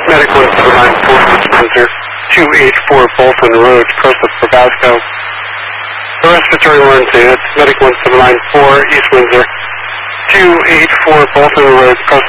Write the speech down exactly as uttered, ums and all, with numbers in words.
Medic one seven nine four, East Windsor, two eight four Bolton Road, cross of Probasco. The respiratory emergency, that's Medic one seven nine four, East Windsor, two eight four Bolton Road, cross